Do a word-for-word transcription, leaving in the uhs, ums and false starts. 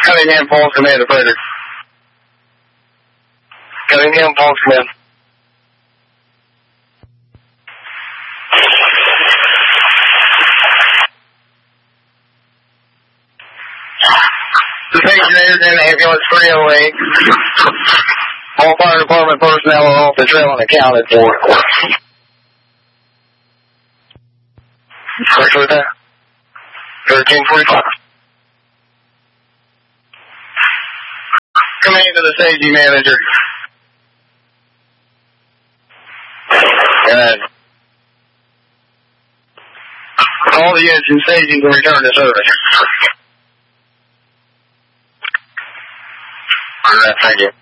Cunningham Falls Command Frederick. Cunningham Falls Command. The station is in ambulance three oh eight. All fire department personnel are off the trail and accounted for. First with that. thirteen forty-five. Command to the safety manager. Good. All the units in staging can return to service. All right, thank you.